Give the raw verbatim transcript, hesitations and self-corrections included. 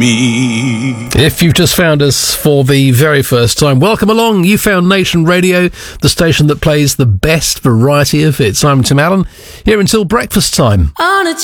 me. If you've just found us for the very first time, welcome along. You found Nation Radio, the station that plays the best variety of hits. I'm Tim Allen, here until breakfast time. On a